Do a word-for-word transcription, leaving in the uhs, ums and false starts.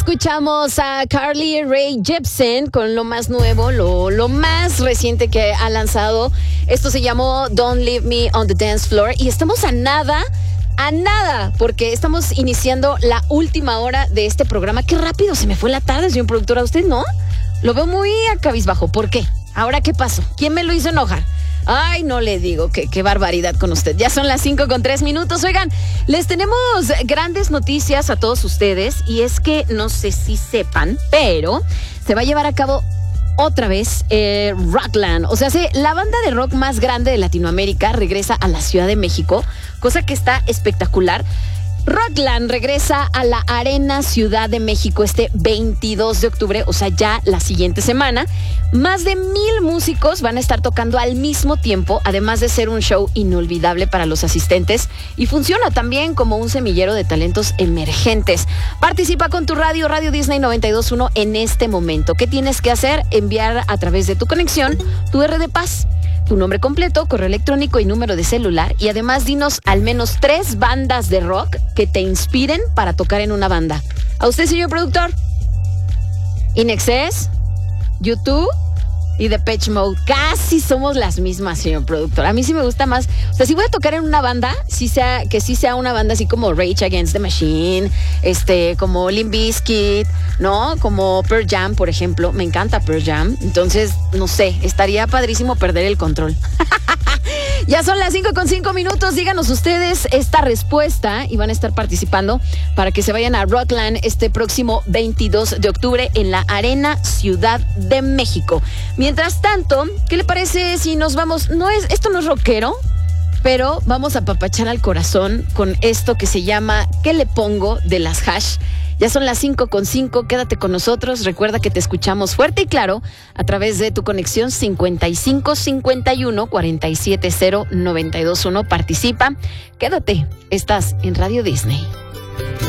escuchamos a Carly Rae Jepsen con lo más nuevo, lo, lo más reciente que ha lanzado. Esto se llamó Don't Leave Me on the Dance Floor y estamos a nada, a nada, porque estamos iniciando la última hora de este programa. Qué rápido se me fue la tarde, señor productor. ¿A usted no? Lo veo muy a cabizbajo. ¿Por qué? ¿Ahora qué pasó? ¿Quién me lo hizo enojar? Ay, no le digo, qué, qué barbaridad con usted. Ya son las cinco con tres minutos. Oigan, les tenemos grandes noticias a todos ustedes y es que no sé si sepan, pero se va a llevar a cabo otra vez eh, Rockland. O sea, sí, la banda de rock más grande de Latinoamérica regresa a la Ciudad de México, cosa que está espectacular. Rockland regresa a la Arena Ciudad de México este veintidós de octubre, o sea, ya la siguiente semana. Más de mil músicos van a estar tocando al mismo tiempo, además de ser un show inolvidable para los asistentes y funciona también como un semillero de talentos emergentes. Participa con tu radio, Radio Disney noventa y dos punto uno en este momento. ¿Qué tienes que hacer? Enviar a través de tu conexión tu R de Paz, tu nombre completo, correo electrónico y número de celular, y además dinos al menos tres bandas de rock que te inspiren para tocar en una banda. ¿A usted, señor productor? In Excess, YouTube y Depeche Mode. Casi somos las mismas, señor productor. A mí sí me gusta más. O sea, si voy a tocar en una banda, sí sea, que sí sea una banda así como Rage Against the Machine, este, como Limp Bizkit, ¿no? Como Pearl Jam, por ejemplo. Me encanta Pearl Jam. Entonces, no sé, estaría padrísimo perder el control. Ya son las cinco con cinco minutos. Díganos ustedes esta respuesta y van a estar participando para que se vayan a Rockland este próximo veintidós de octubre en la Arena Ciudad de México. Mientras tanto, ¿qué le parece si nos vamos? No es, esto no es rockero, pero vamos a apapachar al corazón con esto que se llama ¿Qué le pongo? De las Hash. Ya son las cinco con cinco, quédate con nosotros. Recuerda que te escuchamos fuerte y claro a través de tu conexión cincuenta y cinco cincuenta y uno cuarenta y siete cero noventa y dos uno. Participa, quédate, estás en Radio Disney.